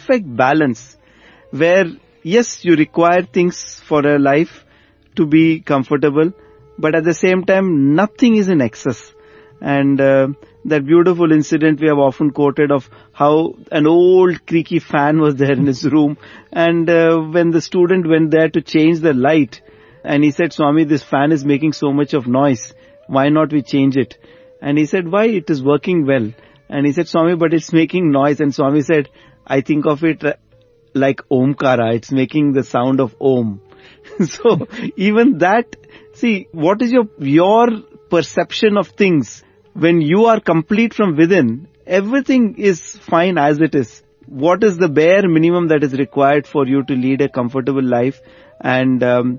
perfect balance where, yes, you require things for a life to be comfortable, but at the same time, nothing is in excess. And that beautiful incident we have often quoted of how an old creaky fan was there in his room, and when the student went there to change the light, and he said, Swami, this fan is making so much of noise. Why not we change it? And he said, why? It is working well. And he said, Swami, but it's making noise. And Swami said, I think of it like Omkara. It's making the sound of Om. So even that, see, what is your perception of things? When you are complete from within, everything is fine as it is. What is the bare minimum that is required for you to lead a comfortable life? And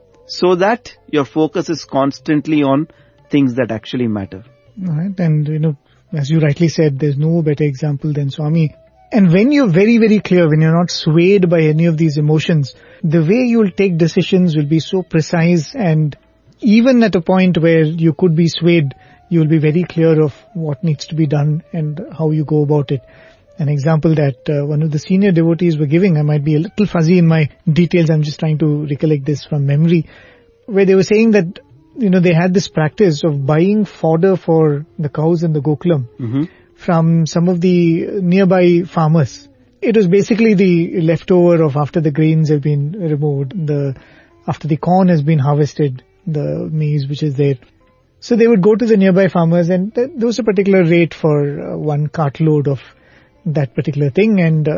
so that your focus is constantly on things that actually matter. Right. And, as you rightly said, there's no better example than Swami. And when you're very, very clear, when you're not swayed by any of these emotions, the way you'll take decisions will be so precise, and even at a point where you could be swayed, you'll be very clear of what needs to be done and how you go about it. An example that one of the senior devotees were giving, I might be a little fuzzy in my details, I'm just trying to recollect this from memory, where they were saying that, they had this practice of buying fodder for the cows in the Gokulam from some of the nearby farmers. It was basically the leftover of after the grains have been removed, after the corn has been harvested, the maize which is there. So they would go to the nearby farmers, and there was a particular rate for one cartload of that particular thing. And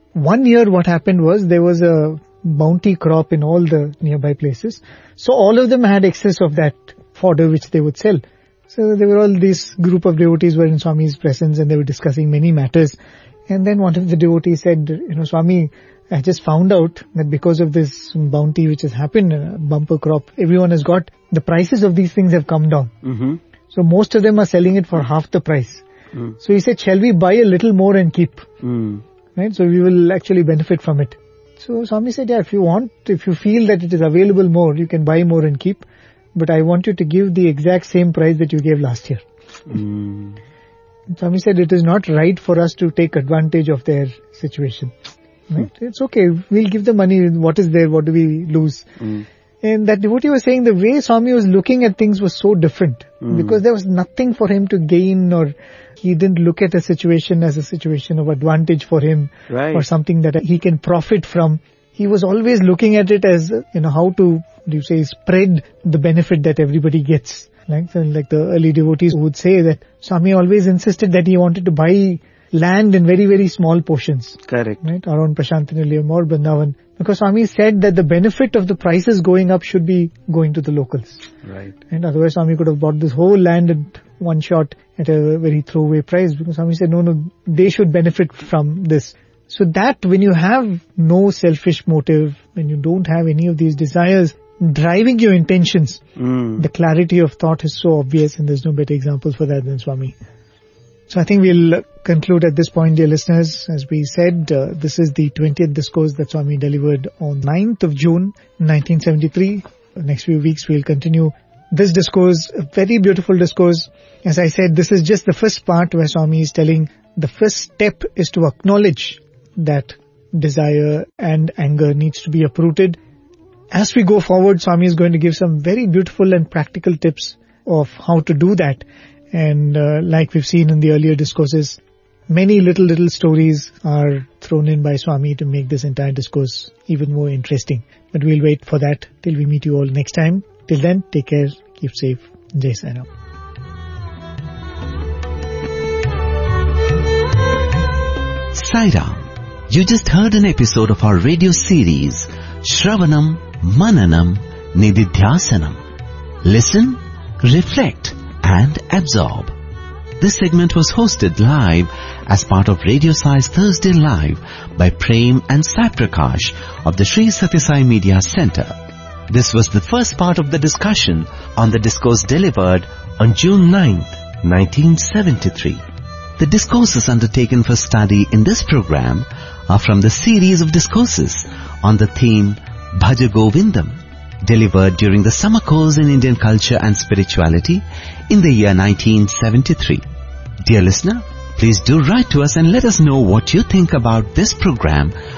1 year what happened was there was a bounty crop in all the nearby places. So all of them had excess of that fodder which they would sell. So there were all this group of devotees were in Swami's presence, and they were discussing many matters. And then one of the devotees said, Swami, I just found out that because of this bounty which has happened, bumper crop, everyone has got, the prices of these things have come down. So most of them are selling it for half the price. So he said, shall we buy a little more and keep? Right? So we will actually benefit from it. So Swami said, if you feel that it is available more, you can buy more and keep. But I want you to give the exact same price that you gave last year. Swami said, it is not right for us to take advantage of their situation. Right? It's okay. We'll give the money. What is there? What do we lose? And that devotee was saying the way Swami was looking at things was so different. Because there was nothing for him to gain, or he didn't look at a situation as a situation of advantage for him, or something that he can profit from. He was always looking at it as, how to, spread the benefit that everybody gets. Like the early devotees would say that Swami always insisted that he wanted to buy land in very, very small portions. Correct. Right? Around Prashantinilayam or Vrindavan. Because Swami said that the benefit of the prices going up should be going to the locals. Right. And otherwise Swami could have bought this whole land at one shot at a very throwaway price. Because Swami said, no, they should benefit from this. So that when you have no selfish motive, when you don't have any of these desires driving your intentions, the clarity of thought is so obvious, and there's no better example for that than Swami. So I think we'll conclude at this point, dear listeners. As we said, this is the 20th discourse that Swami delivered on 9th of June, 1973. The next few weeks we'll continue this discourse, a very beautiful discourse. As I said, this is just the first part where Swami is telling the first step is to acknowledge that desire and anger needs to be uprooted. As we go forward, Swami is going to give some very beautiful and practical tips of how to do that. And like we've seen in the earlier discourses, many little stories are thrown in by Swami to make this entire discourse even more interesting. But we'll wait for that till we meet you all next time. Till then, take care, keep safe. Jai Sai Ram. Sai Ram. You just heard an episode of our radio series, Shravanam Mananam Nididhyasanam. Listen, reflect and absorb. This segment was hosted live as part of Radio Sai's Thursday Live by Prem and Sai Prakash of the Sri Sathya Sai Media Center. This was the first part of the discussion on the discourse delivered on June 9th, 1973. The discourses undertaken for study in this program are from the series of discourses on the theme Bhaja Govindam, delivered during the summer course in Indian culture and spirituality in the year 1973. Dear listener, please do write to us and let us know what you think about this program